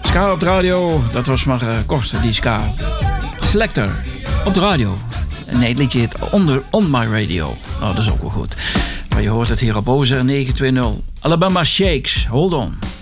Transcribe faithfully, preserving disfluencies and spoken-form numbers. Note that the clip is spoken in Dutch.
Ska op de radio, dat was maar uh, kort, die ska. Selector, op de radio. Nee, het liedje heet Onder, On My Radio. Nou, dat is ook wel goed. Maar je hoort het hier op O Z R negen twintig. Alabama Shakes, hold on.